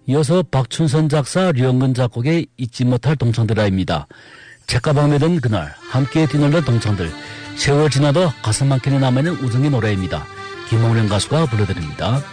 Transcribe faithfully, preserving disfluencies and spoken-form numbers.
이어서 박춘선 작사, 류영근 작곡의 잊지 못할 동창들아입니다. 책가방에 든 그날 함께 뛰놀던 동창들, 세월 지나도 가슴 한켠에 남아있는 우정의 노래입니다. 김홍련 가수가 불러드립니다.